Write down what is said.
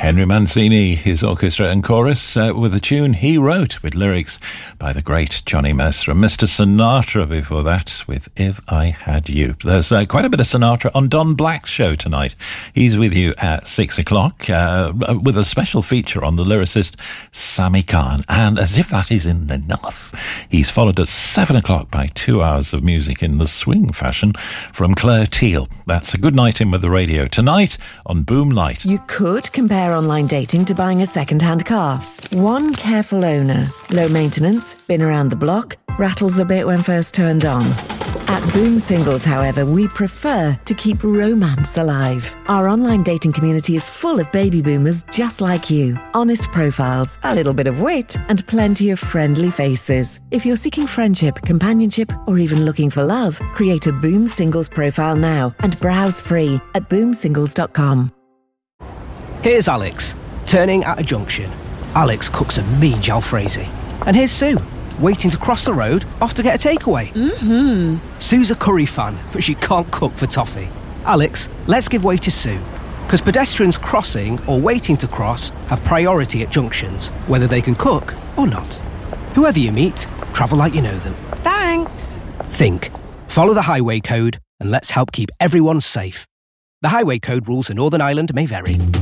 Henry Mancini, his orchestra and chorus, with a tune he wrote with lyrics by the great Johnny Mercer. And Mr. Sinatra before that with If I Had You. There's quite a bit of Sinatra on Don Black's show tonight. He's with you at 6 o'clock with a special feature on the lyricist Sammy Cahn. And as if that isn't enough, he's followed at 7 o'clock by 2 hours of music in the swing fashion from Claire Teal. That's a good night in with the radio. Tonight on Boom Light. You could compare online dating to buying a second-hand car. One careful owner, low maintenance, been around the block, rattles a bit when first turned on. At Boom Singles, however, we prefer to keep romance alive. Our online dating community is full of baby boomers just like you. Honest profiles, a little bit of wit, and plenty of friendly faces. If you're seeking friendship, companionship, or even looking for love, create a Boom Singles profile now and browse free at boomsingles.com. Here's Alex, turning at a junction. Alex cooks a mean jalfrezi. And here's Sue, waiting to cross the road off to get a takeaway. Sue's a curry fan, but she can't cook for toffee. Alex, let's give way to Sue. Because pedestrians crossing or waiting to cross have priority at junctions, whether they can cook or not. Whoever you meet, travel like you know them. Thanks. Think. Follow the highway code and let's help keep everyone safe. The highway code rules in Northern Ireland may vary.